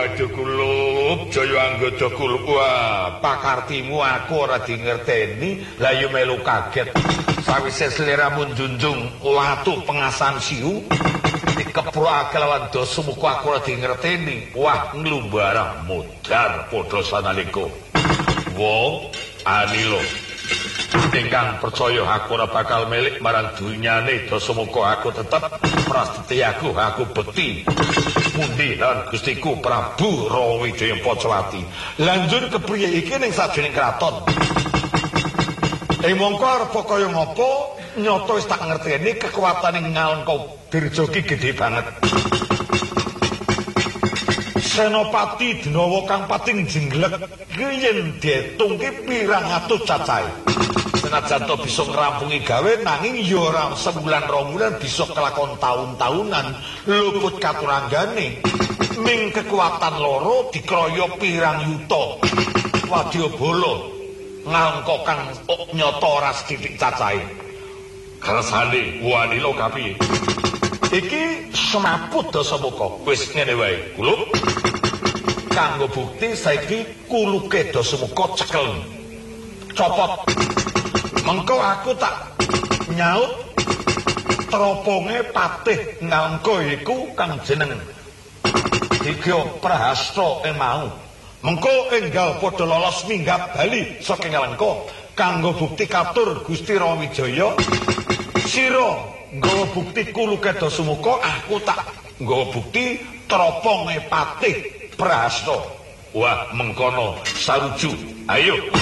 waduh kulup Jaya Anggada kulup. Wah, pakartimu aku ora dingerteni, lah yo melu kaget. Sawise sliramu njunjung watu pengasan siu, dikeprokake lawan Dasumuka aku ora dingerteni. Wah, nglumbara modar padha sanalika. Wong anilo ingkang percaya aku ora bakal milik marang dunyane Dasumuka, aku tetep prasetyaku, aku bekti pundi lan Gustiku Prabu Rawijaya Pocowati. Lanjur kepriye iki ning sajroning kraton. Mongko arep kaya ngapa nyata wis tak ngerteni kekuatane Ngalengka Dirja ki gedhe banget. Senopati Dinawa kang pating jingglek yen dietungke pirang atus cacahe. Senajan to bisa ngrampungi gawe nanging ya ora sebulan rong bulan bisa kelakon taun-taunan luput katuranggane. Ming kekuatan loro dikroyo pirang yuta. Wadyabala Ngalengka kang nyata ora sithik cacahe. Kersane wanila kapiye? Iki semaput Dasumuka. Wis ngene wae, Kulup. Kanggo bukti saiki kuluke Dasumuka cekel. Copot. Mengko aku tak nyaut teroponge patih Ngalengka iku kang jeneng Digya Prahasta mau. Mengko enggal padha lolos minggat bali saking Ngalengka kanggo bukti katur Gusti Rawijaya. Sira nggawa bukti kuluke Dasumuka, aku tak nggawa bukti teroponge patih Prahasta. Wah, mengkono saruju. Ayo.